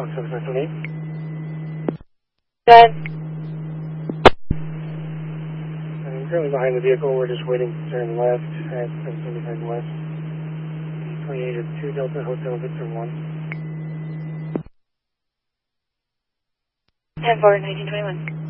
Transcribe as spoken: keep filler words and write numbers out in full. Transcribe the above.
Fox seven nine seven eight. Good. I'm currently behind the vehicle. We're just waiting to turn left at seven seventy-five West. twenty-eight or two Delta Hotel Victor one. ten four, nineteen twenty-one.